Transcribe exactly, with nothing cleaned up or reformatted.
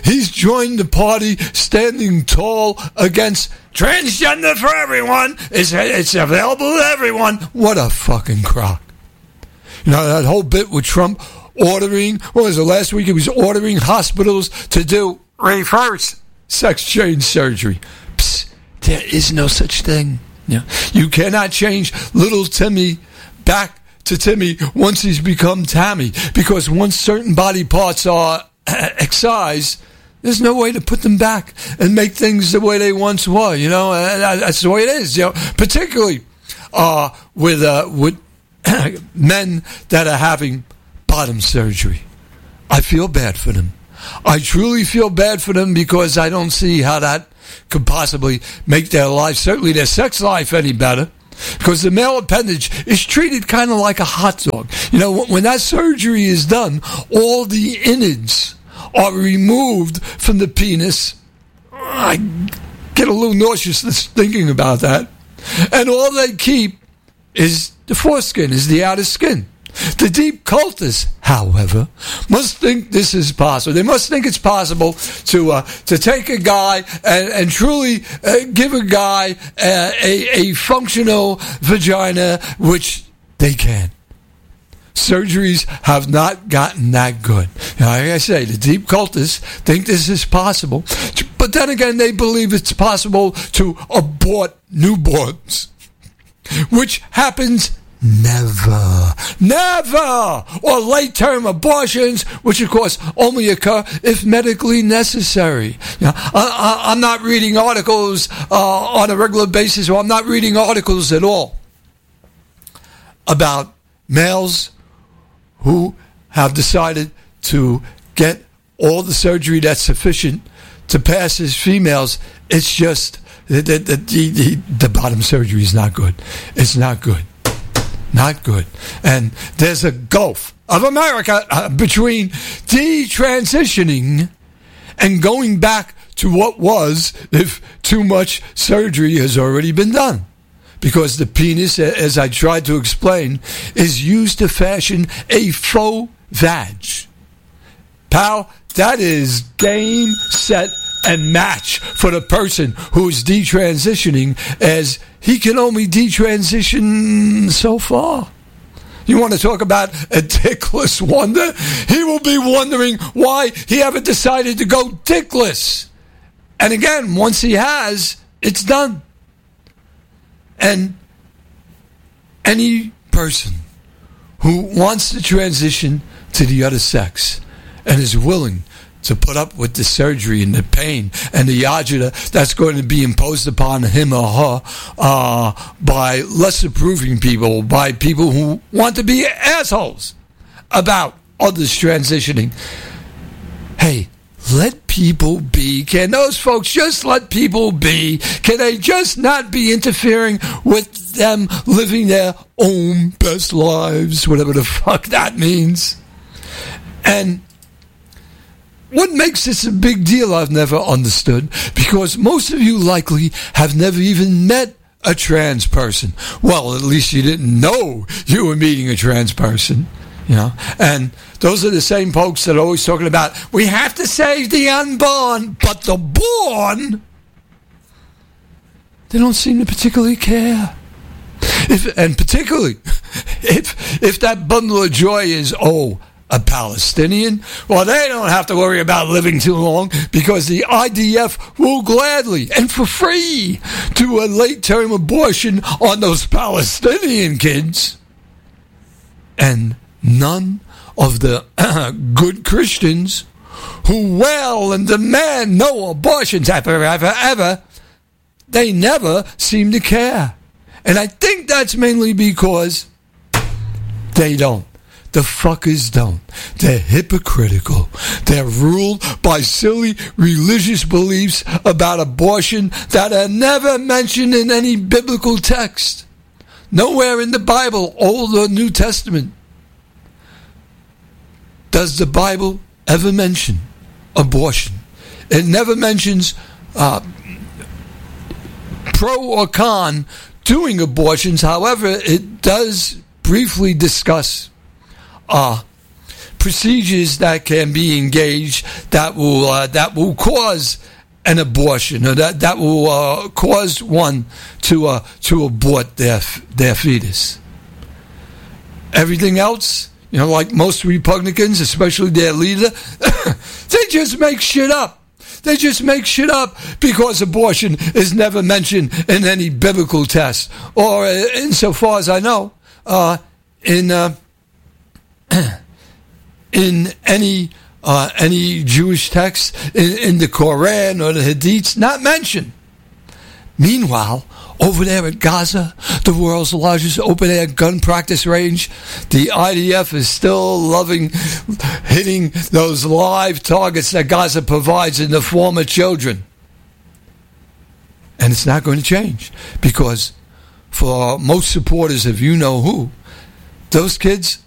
he's joined the party standing tall against transgender for everyone. It's, it's available to everyone. What a fucking crock. You know, that whole bit with Trump ordering, what was it, last week he was ordering hospitals to do reverse sex change surgery. Psst, there is no such thing. You know, you cannot change little Timmy back to Timmy once he's become Tammy, because once certain body parts are excised, there's no way to put them back and make things the way they once were. You know, that's the way it is. You know, particularly uh, with uh, with men that are having bottom surgery. I feel bad for them. I truly feel bad for them, because I don't see how that could possibly make their life, certainly their sex life, any better. Because the male appendage is treated kind of like a hot dog. You know, when that surgery is done, all the innards are removed from the penis. I get a little nauseous just thinking about that. And all they keep is the foreskin, is the outer skin. The deep cultists, however, must think this is possible. They must think it's possible to uh, to take a guy and, and truly uh, give a guy uh, a, a functional vagina, which they can. Surgeries have not gotten that good. Now, like I say, the deep cultists think this is possible, but then again, they believe it's possible to abort newborns, which happens Never, never, or late-term abortions, which of course only occur if medically necessary. You know, I, I, I'm not reading articles uh, on a regular basis, or I'm not reading articles at all about males who have decided to get all the surgery that's sufficient to pass as females. It's just the the, the, the, the bottom surgery is not good. It's not good. Not good. And there's a gulf of America uh, between detransitioning and going back to what was if too much surgery has already been done. Because the penis, as I tried to explain, is used to fashion a faux vag. Pal, that is game, set, and match for the person who is detransitioning, as he can only detransition so far. You want to talk about a dickless wonder? He will be wondering why he ever decided to go dickless. And again, once he has, it's done. And any person who wants to transition to the other sex and is willing to put up with the surgery and the pain and the agita that's going to be imposed upon him or her uh, by less approving people, by people who want to be assholes about others transitioning. Hey, let people be. Can those folks just let people be? Can they just not be interfering with them living their own best lives, whatever the fuck that means? And what makes this a big deal, I've never understood, because most of you likely have never even met a trans person. Well, at least you didn't know you were meeting a trans person, you know. And those are the same folks that are always talking about, we have to save the unborn, but the born, they don't seem to particularly care. If, and particularly, if if that bundle of joy is, oh, a Palestinian, well, they don't have to worry about living too long, because the I D F will gladly and for free do a late-term abortion on those Palestinian kids. And none of the uh, good Christians who wail and demand no abortions ever, ever, ever, they never seem to care. And I think that's mainly because they don't. The fuckers don't. They're hypocritical. They're ruled by silly religious beliefs about abortion that are never mentioned in any biblical text. Nowhere in the Bible, Old or New Testament, does the Bible ever mention abortion. It never mentions uh, pro or con doing abortions. However, it does briefly discuss Uh, procedures that can be engaged that will uh, that will cause an abortion, or that that will uh, cause one to uh, to abort their their fetus. Everything else, you know, like most Republicans, especially their leader, they just make shit up. They just make shit up because abortion is never mentioned in any biblical text, or uh, insofar as I know, uh, in uh, in any. Uh, any Jewish text in, in the Koran or the Hadiths, not mentioned. Meanwhile, over there at Gaza, the world's largest open-air gun practice range, the I D F is still loving hitting those live targets that Gaza provides in the form of children. And it's not going to change, because for most supporters of you-know-who, those kids